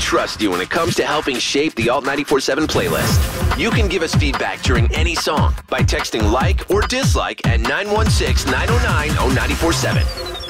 trust you when it comes to helping shape the Alt 94.7 playlist. You can give us feedback during any song by texting like or dislike at 916-909-0947.